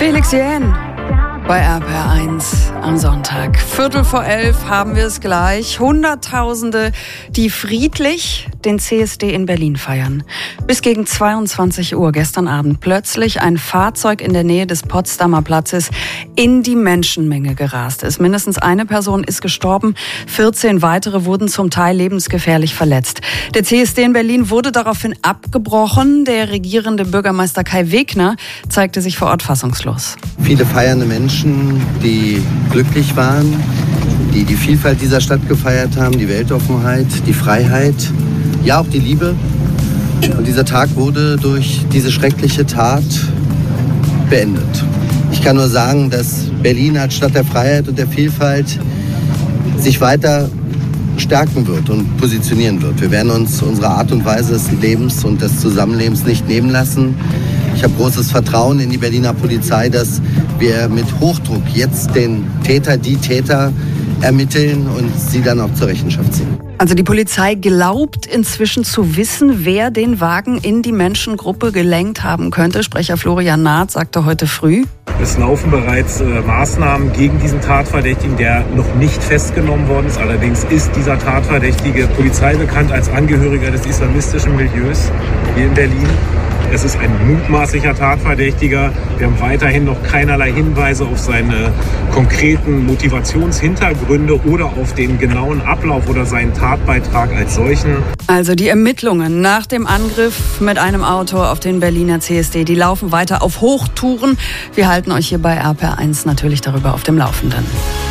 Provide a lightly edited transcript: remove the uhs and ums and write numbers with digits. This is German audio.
Felix Jähn bei RPR1 am Sonntag. 11:45 haben wir es gleich. Hunderttausende, die friedlich den CSD in Berlin feiern. Bis gegen 22 Uhr gestern Abend plötzlich ein Fahrzeug in der Nähe des Potsdamer Platzes in die Menschenmenge gerast ist. Mindestens eine Person ist gestorben, 14 weitere wurden zum Teil lebensgefährlich verletzt. Der CSD in Berlin wurde daraufhin abgebrochen. Der regierende Bürgermeister Kai Wegner zeigte sich vor Ort fassungslos. Viele feiernde Menschen, die glücklich waren, die die Vielfalt dieser Stadt gefeiert haben, die Weltoffenheit, die Freiheit, ja auch die Liebe. Und dieser Tag wurde durch diese schreckliche Tat beendet. Ich kann nur sagen, dass Berlin als Stadt der Freiheit und der Vielfalt sich weiter stärken wird und positionieren wird. Wir werden uns unsere Art und Weise des Lebens und des Zusammenlebens nicht nehmen lassen. Ich habe großes Vertrauen in die Berliner Polizei, dass wir mit Hochdruck jetzt den Täter, die Täter ermitteln und sie dann auch zur Rechenschaft ziehen. Also die Polizei glaubt inzwischen zu wissen, wer den Wagen in die Menschengruppe gelenkt haben könnte. Sprecher Florian Naht sagte heute früh: Es laufen bereits Maßnahmen gegen diesen Tatverdächtigen, der noch nicht festgenommen worden ist. Allerdings ist dieser Tatverdächtige Polizei bekannt als Angehöriger des islamistischen Milieus hier in Berlin. Es ist ein mutmaßlicher Tatverdächtiger. Wir haben weiterhin noch keinerlei Hinweise auf seine konkreten Motivationshintergründe oder auf den genauen Ablauf oder seinen Tatbeitrag als solchen. Also die Ermittlungen nach dem Angriff mit einem Auto auf den Berliner CSD, die laufen weiter auf Hochtouren. Wir halten euch hier bei RPR1 natürlich darüber auf dem Laufenden.